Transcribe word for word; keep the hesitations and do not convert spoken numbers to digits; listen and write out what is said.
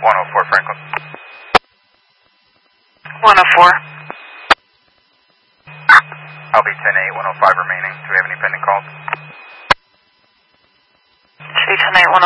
one oh four Franklin. one oh four. I'll be ten eight, one oh five remaining. Do we have any pending calls? Should be ten eight, one oh five.